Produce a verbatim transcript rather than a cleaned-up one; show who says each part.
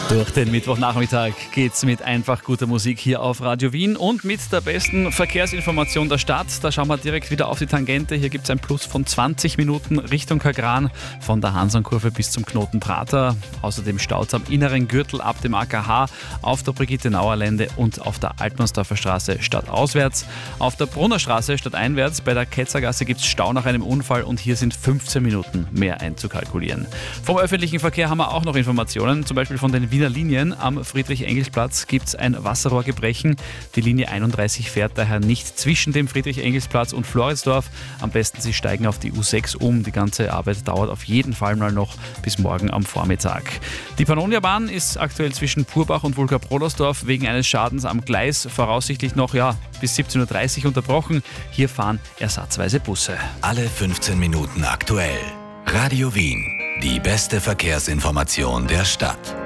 Speaker 1: Durch den Mittwochnachmittag geht's mit einfach guter Musik hier auf Radio Wien und mit der besten Verkehrsinformation der Stadt. Da schauen wir direkt wieder auf die Tangente. Hier gibt's ein Plus von zwanzig Minuten Richtung Kagran von der Hansernkurve bis zum Knoten Prater. Außerdem Staus am inneren Gürtel ab dem A K H, auf der Brigitte-Nauer-Lände und auf der Altmannsdorfer Straße stadtauswärts. Auf der Brunnerstraße stadteinwärts bei der Ketzergasse gibt's Stau nach einem Unfall und hier sind fünfzehn Minuten mehr einzukalkulieren. Vom öffentlichen Verkehr haben wir auch noch Informationen, zum Beispiel von den Wiener Linien. Am Friedrich-Engels-Platz gibt es ein Wasserrohrgebrechen. Die Linie einunddreißig fährt daher nicht zwischen dem Friedrich-Engels-Platz und Floridsdorf. Am besten Sie steigen auf die U sechs um. Die ganze Arbeit dauert auf jeden Fall mal noch bis morgen am Vormittag. Die Pannonia-Bahn ist aktuell zwischen Purbach und Wulgar-Prodersdorf wegen eines Schadens am Gleis voraussichtlich noch ja, bis siebzehn Uhr dreißig unterbrochen. Hier fahren ersatzweise Busse.
Speaker 2: Alle fünfzehn Minuten aktuell. Radio Wien. Die beste Verkehrsinformation der Stadt.